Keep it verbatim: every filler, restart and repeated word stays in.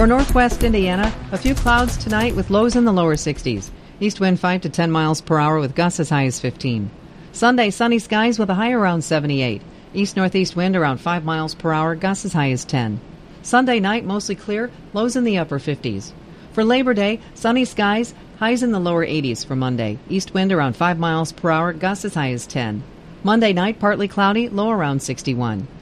For northwest Indiana, a few clouds tonight with lows in the lower sixties. East wind five to ten miles per hour with gusts as high as fifteen. Sunday, sunny skies with a high around seventy-eight. East-northeast wind around five miles per hour, gusts as high as ten. Sunday night, mostly clear, lows in the upper fifties. For Labor Day, sunny skies, highs in the lower eighties for Monday. East wind around five miles per hour, gusts as high as ten. Monday night, partly cloudy, low around sixty-one.